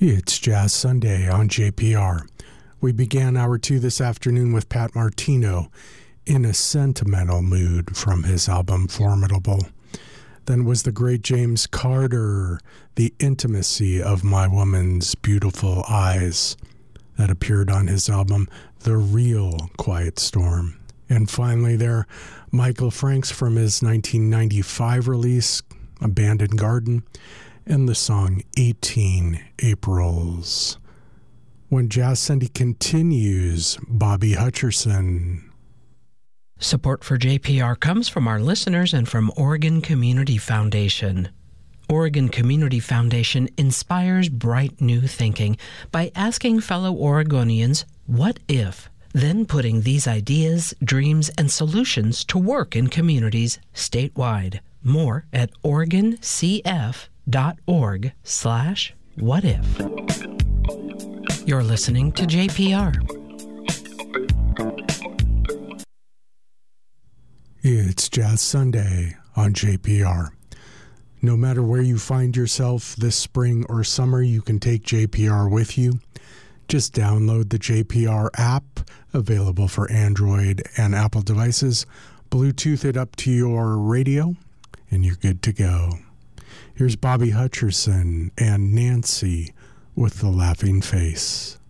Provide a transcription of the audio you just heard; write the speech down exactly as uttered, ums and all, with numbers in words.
It's Jazz Sunday on J P R. We began hour two this afternoon with Pat Martino in a sentimental mood from his album Formidable. Then was the great James Carter, The Intimacy of My Woman's Beautiful Eyes, that appeared on his album The Real Quiet Storm. And finally there, Michael Franks from his nineteen ninety-five release, Abandoned Garden, and the song eighteen Aprils. When Jazz Sunday continues, Bobby Hutcherson. Support for J P R comes from our listeners and from Oregon Community Foundation. Oregon Community Foundation inspires bright new thinking by asking fellow Oregonians, what if? Then putting these ideas, dreams, and solutions to work in communities statewide. More at oregoncf.org slash what if. You're listening to J P R. It's Jazz Sunday on J P R. No matter where you find yourself this spring or summer, you can take J P R with you. Just download the J P R app, available for Android and Apple devices, Bluetooth it up to your radio, and you're good to go. Here's Bobby Hutcherson and Nancy with the Laughing Face.